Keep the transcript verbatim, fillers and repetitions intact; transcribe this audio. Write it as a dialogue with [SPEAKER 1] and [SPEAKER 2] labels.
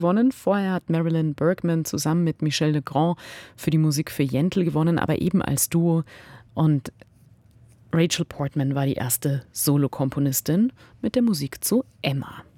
[SPEAKER 1] gewonnen. Vorher hat Marilyn Bergman zusammen mit Michel Legrand für die Musik für Yentl gewonnen, aber eben als Duo. Und Rachel Portman war die erste Solokomponistin mit der Musik zu Emma.